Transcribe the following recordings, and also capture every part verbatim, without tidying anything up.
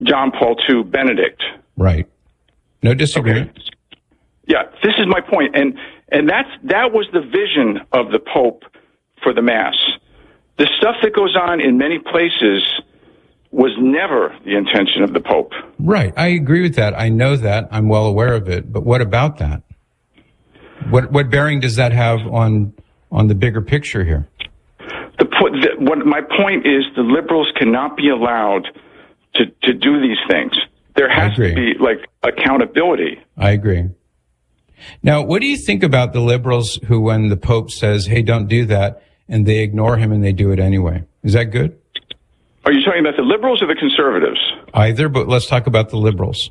John Paul the Second Benedict. Right. No disagreement. Okay. Yeah, this is my point, and and that's that was the vision of the Pope for the Mass. The stuff that goes on in many places was never the intention of the Pope. Right, I agree with that. I know that. I'm well aware of it. But what about that? What what bearing does that have on on the bigger picture here? The, the what my point is, the liberals cannot be allowed to to do these things. There has to be like accountability. I agree. Now, what do you think about the liberals who, when the Pope says, hey, don't do that, and they ignore him and they do it anyway? Is that good? Are you talking about the liberals or the conservatives? Either, but let's talk about the liberals.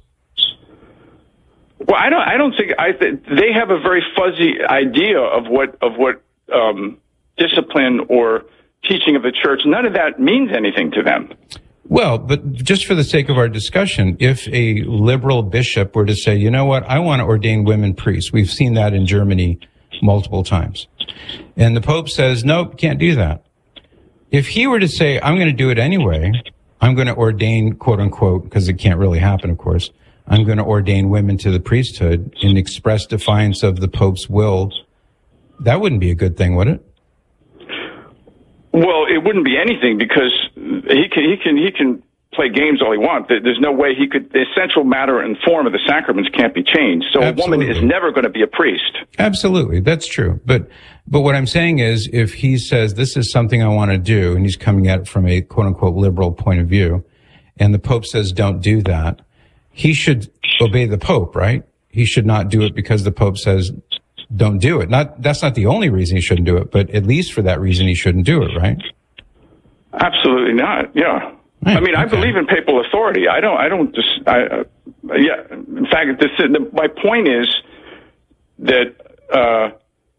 Well, I don't. I don't think. I th- they have a very fuzzy idea of what of what um, discipline or teaching of the church. None of that means anything to them. Well, but just for the sake of our discussion, if a liberal bishop were to say, you know what, I want to ordain women priests, we've seen that in Germany multiple times, and the Pope says, nope, can't do that. If he were to say, I'm going to do it anyway, I'm going to ordain, quote unquote, because it can't really happen, of course, I'm going to ordain women to the priesthood in express defiance of the Pope's will, that wouldn't be a good thing, would it? Well, it wouldn't be anything because he can he can he can play games all he wants. There's no way he could. The essential matter and form of the sacraments can't be changed. So Absolutely. A woman is never going to be a priest. Absolutely, that's true. But but what I'm saying is, if he says this is something I want to do, and he's coming at it from a quote unquote liberal point of view, and the Pope says don't do that, he should obey the Pope, right? He should not do it because the Pope says don't do it. Not that's not the only reason he shouldn't do it, but at least for that reason he shouldn't do it, right? Absolutely not. Yeah. Right, I mean, okay. I believe in papal authority. I don't. I don't just. I, uh, yeah. In fact, this, the, my point is that uh,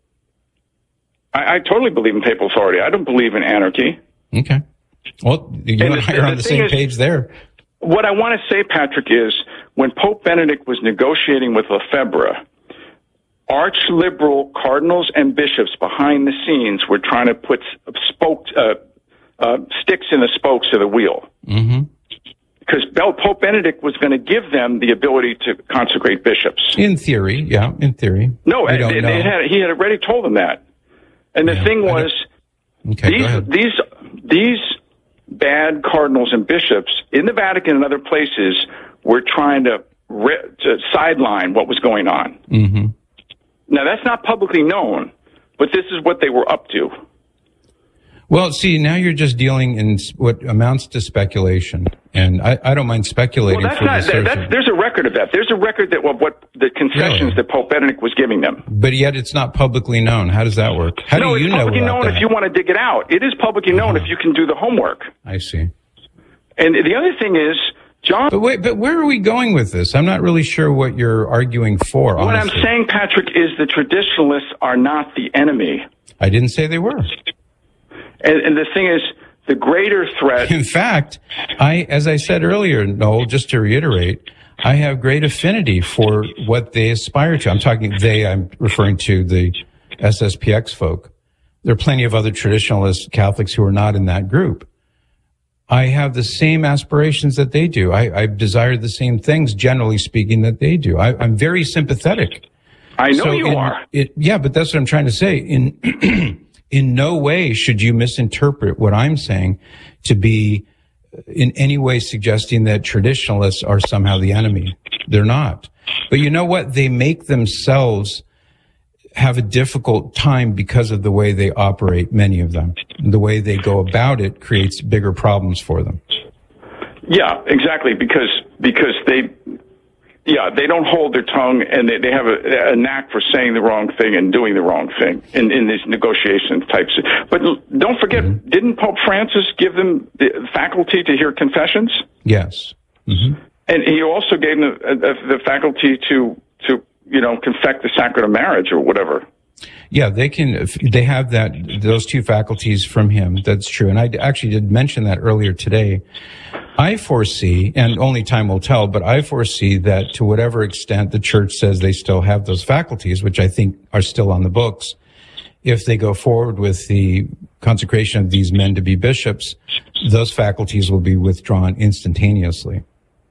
I, I totally believe in papal authority. I don't believe in anarchy. Okay. Well, you and, and I are on the, the same is, page there. What I want to say, Patrick, is when Pope Benedict was negotiating with Lefebvre, arch-liberal cardinals and bishops behind the scenes were trying to put spokes, uh, uh, sticks in the spokes of the wheel. Mm-hmm. Because Pope Benedict was going to give them the ability to consecrate bishops. In theory, yeah, in theory. No, they they, they had, he had already told them that. And the yeah, thing was, okay, these, these, these bad cardinals and bishops in the Vatican and other places were trying to, re- to sideline what was going on. Mm-hmm. Now, that's not publicly known, but this is what they were up to. Well, see, now you're just dealing in what amounts to speculation, and I, I don't mind speculating. Well, that's for not. the That's, there's a record of that. There's a record that of what the concessions really? that Pope Benedict was giving them. But yet, it's not publicly known. How does that work? How no, do you it's know publicly known that? if you want to dig it out. It is publicly known uh-huh. if you can do the homework. I see. And the other thing is, John. But wait, but where are we going with this? I'm not really sure what you're arguing for. What honestly. I'm saying, Patrick, is the traditionalists are not the enemy. I didn't say they were. And, and the thing is, the greater threat. In fact, I, as I said earlier, Noel, just to reiterate, I have great affinity for what they aspire to. I'm talking they, I'm referring to the S S P X folk. There are plenty of other traditionalist Catholics who are not in that group. I have the same aspirations that they do. I, I desire the same things, generally speaking, that they do. I, I'm very sympathetic. I know so you in, are. It, yeah, but that's what I'm trying to say. In in no way should you misinterpret what I'm saying to be in any way suggesting that traditionalists are somehow the enemy. They're not. But you know what? They make themselves have a difficult time because of the way they operate, many of them. The way they go about it creates bigger problems for them. Yeah, exactly, because because they, yeah, they don't hold their tongue, and they, they have a, a knack for saying the wrong thing and doing the wrong thing in, in these negotiation types. But don't forget, mm-hmm. didn't Pope Francis give them the faculty to hear confessions? Yes. Mm-hmm. And he also gave them the, the faculty to to you know, confect the sacrament of marriage or whatever. Yeah, they can, they have that, those two faculties from him. That's true. And I actually did mention that earlier today. I foresee, and only time will tell, but I foresee that to whatever extent the church says they still have those faculties, which I think are still on the books, if they go forward with the consecration of these men to be bishops, those faculties will be withdrawn instantaneously.